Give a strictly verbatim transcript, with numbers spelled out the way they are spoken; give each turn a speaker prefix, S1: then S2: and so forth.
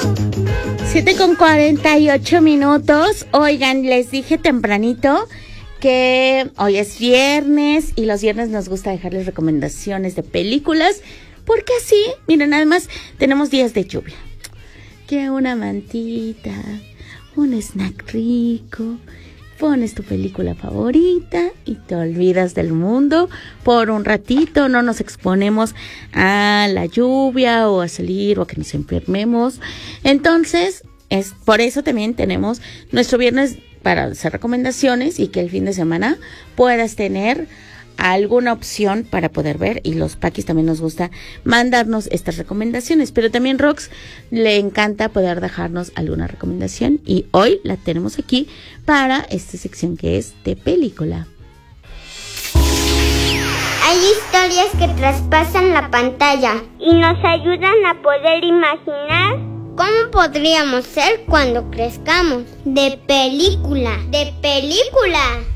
S1: siete con cuarenta y ocho minutos. Oigan, les dije tempranito que hoy es viernes y los viernes nos gusta dejarles recomendaciones de películas, porque así, miren, además tenemos días de lluvia. Que una mantita, un snack rico, pones tu película favorita y te olvidas del mundo por un ratito, no nos exponemos a la lluvia o a salir o a que nos enfermemos. Entonces, es por eso también tenemos nuestro viernes para hacer recomendaciones y que el fin de semana puedas tener alguna opción para poder ver, y los Paquis también nos gusta mandarnos estas recomendaciones, pero también Rox le encanta poder dejarnos alguna recomendación y hoy la tenemos aquí para esta sección que es de película.
S2: Hay historias que traspasan la pantalla y nos ayudan a poder imaginar cómo podríamos ser cuando crezcamos. De película, de película.